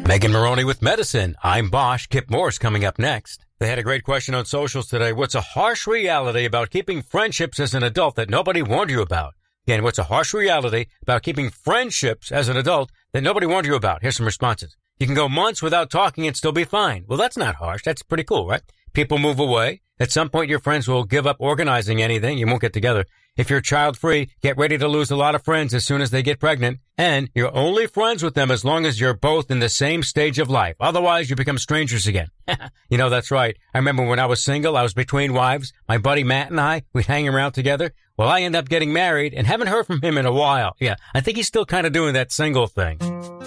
Megan Maroney with medicine. I'm Bosch. Kip Morris coming up next. They had a great question on socials today. What's a harsh reality about keeping friendships as an adult that nobody warned you about? Again, what's a harsh reality about keeping friendships as an adult that nobody warned you about? Here's some responses. You can go months without talking and still be fine. Well, that's not harsh. That's pretty cool, right? People move away. At some point, your friends will give up organizing anything. You won't get together. If you're child-free, get ready to lose a lot of friends as soon as they get pregnant. And you're only friends with them as long as you're both in the same stage of life. Otherwise, you become strangers again. You know, that's right. I remember when I was single, I was between wives. My buddy Matt and I, we'd hang around together. Well, I ended up getting married and haven't heard from him in a while. Yeah, I think he's still kind of doing that single thing.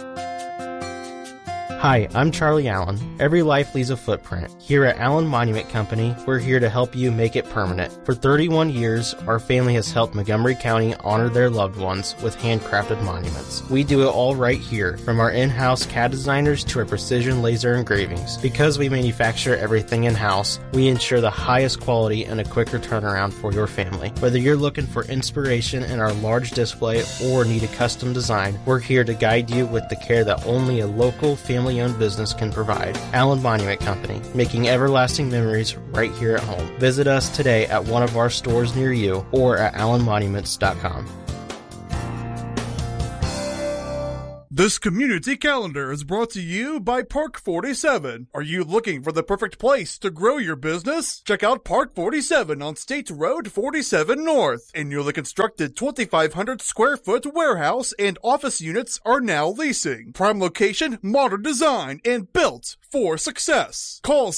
Hi, I'm Charlie Allen. Every life leaves a footprint. Here at Allen Monument Company, we're here to help you make it permanent. For 31 years, our family has helped Montgomery County honor their loved ones with handcrafted monuments. We do it all right here, from our in-house CAD designers to our precision laser engravings. Because we manufacture everything in-house, we ensure the highest quality and a quicker turnaround for your family. Whether you're looking for inspiration in our large display or need a custom design, we're here to guide you with the care that only a local family-owned business can provide. Allen Monument Company, making everlasting memories right here at home. Visit us today at one of our stores near you or at allenmonuments.com. This community calendar is brought to you by Park 47. Are you looking for the perfect place to grow your business? Check out Park 47 on State Road 47 North. A newly constructed 2,500 square foot warehouse and office units are now leasing. Prime location, modern design, and built for success. Call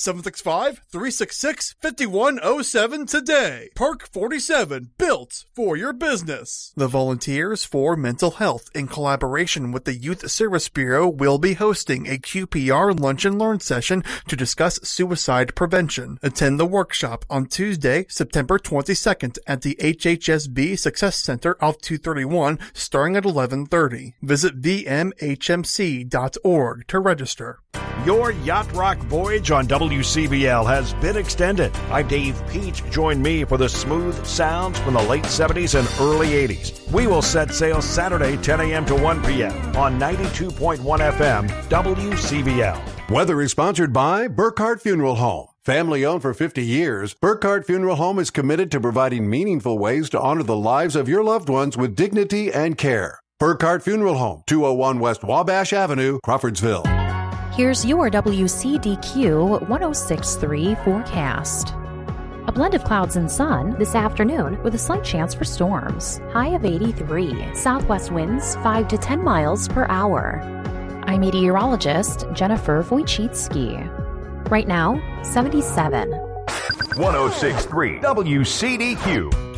765-366-5107 today. Park 47, built for your business. The Volunteers for Mental Health, in collaboration with the Youth Service Bureau, will be hosting a QPR Lunch and Learn session to discuss suicide prevention. Attend the workshop on Tuesday, September 22nd at the HHSB Success Center off 231, starting at 11:30. Visit vmhmc.org to register. Your Yacht Rock voyage on WCBL has been extended. I'm Dave Peach. Join me for the smooth sounds from the late 70s and early 80s. We will set sail Saturday, 10 a.m. to 1 p.m. on 92.1 FM, WCBL. Weather is sponsored by Burkhardt Funeral Home. Family owned for 50 years, Burkhardt Funeral Home is committed to providing meaningful ways to honor the lives of your loved ones with dignity and care. Burkhardt Funeral Home, 201 West Wabash Avenue, Crawfordsville. Here's your WCDQ 106.3 forecast. A blend of clouds and sun this afternoon with a slight chance for storms. High of 83. Southwest winds 5 to 10 miles per hour. I'm meteorologist Jennifer Wojcicki. Right now, 77. 106.3 WCDQ.